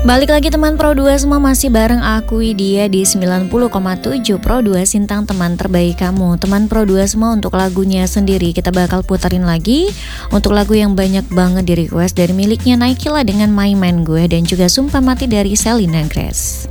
Balik lagi teman Pro 2 semua, masih bareng aku Widya di 90,7 Pro 2 Sintang, teman terbaik kamu. Teman Pro 2 semua, untuk lagunya sendiri kita bakal puterin lagi. Untuk lagu yang banyak banget di request, dari miliknya Naikila dengan My Man Gue, dan juga Sumpah Mati dari Selena Grace.